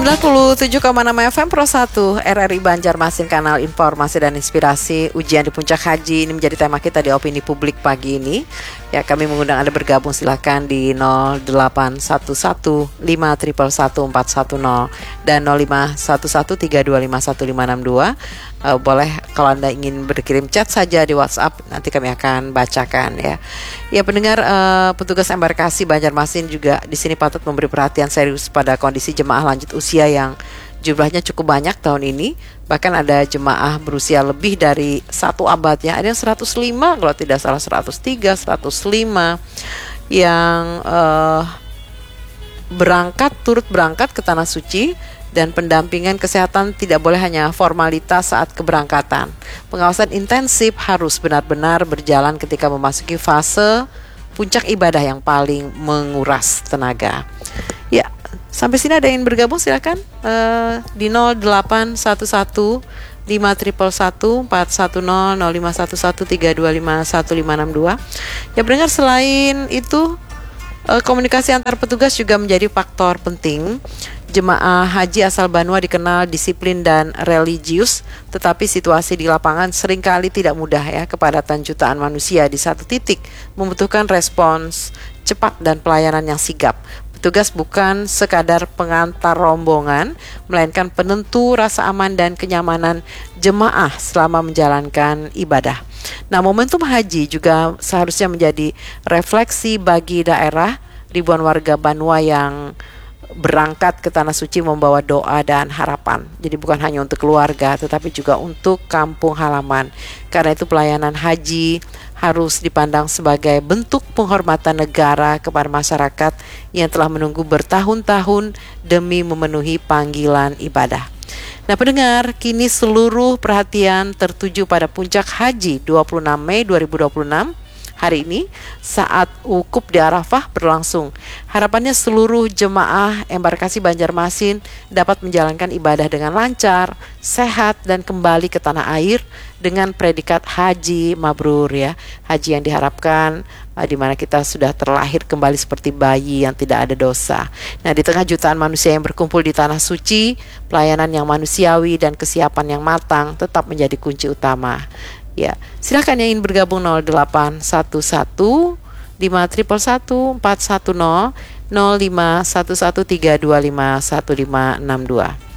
97,6 FM Pro 1 RRI Banjarmasin, kanal informasi dan inspirasi. Ujian di puncak haji ini menjadi tema kita di opini publik pagi ini. Ya, kami mengundang Anda bergabung, silakan di 0811 5111410 dan 051132515562. Boleh kalau Anda ingin berkirim chat saja di WhatsApp, nanti kami akan bacakan ya. Ya, pendengar, petugas embarkasi Banjarmasin juga di sini patut memberi perhatian serius pada kondisi jemaah lanjut usia yang jumlahnya cukup banyak tahun ini. Bahkan ada jemaah berusia lebih dari 1 abad ya. Ada yang 105, kalau tidak salah 103, 105 yang turut berangkat ke Tanah Suci. Dan pendampingan kesehatan tidak boleh hanya formalitas saat keberangkatan. Pengawasan intensif harus benar-benar berjalan ketika memasuki fase puncak ibadah yang paling menguras tenaga. Ya, sampai sini ada yang bergabung, silakan di 0811 5111410 051132515562. Ya, pendengar, selain itu komunikasi antar petugas juga menjadi faktor penting. Jemaah haji asal Banua dikenal disiplin dan religius, tetapi situasi di lapangan seringkali tidak mudah ya. Kepadatan jutaan manusia di satu titik membutuhkan respons cepat dan pelayanan yang sigap. Petugas bukan sekadar pengantar rombongan, melainkan penentu rasa aman dan kenyamanan jemaah selama menjalankan ibadah. Nah, momentum haji juga seharusnya menjadi refleksi bagi daerah. Ribuan warga Banua yang berangkat ke Tanah Suci membawa doa dan harapan. Jadi bukan hanya untuk keluarga, tetapi juga untuk kampung halaman. Karena itu pelayanan haji harus dipandang sebagai bentuk penghormatan negara kepada masyarakat yang telah menunggu bertahun-tahun demi memenuhi panggilan ibadah. Nah, pendengar, kini seluruh perhatian tertuju pada puncak haji 26 Mei 2026. Hari ini saat wukuf di Arafah berlangsung. Harapannya seluruh jemaah embarkasi Banjarmasin dapat menjalankan ibadah dengan lancar, sehat, dan kembali ke tanah air dengan predikat haji mabrur ya. Haji yang diharapkan di mana kita sudah terlahir kembali seperti bayi yang tidak ada dosa. Nah, di tengah jutaan manusia yang berkumpul di Tanah Suci, pelayanan yang manusiawi dan kesiapan yang matang tetap menjadi kunci utama. Ya, silakan yang ingin bergabung 0811 5111410 051132515562.